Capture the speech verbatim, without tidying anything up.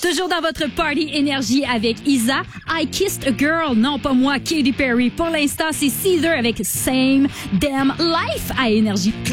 Toujours dans votre Party Énergie avec Isa, I Kissed a Girl, non pas moi, Katy Perry. Pour l'instant, c'est Caesar avec Same Damn Life à Énergie.